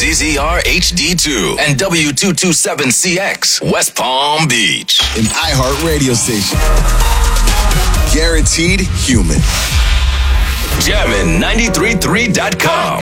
KZR HD2 and W227CX, West Palm Beach. An iHeart radio station. Guaranteed human. Jammin'933.com.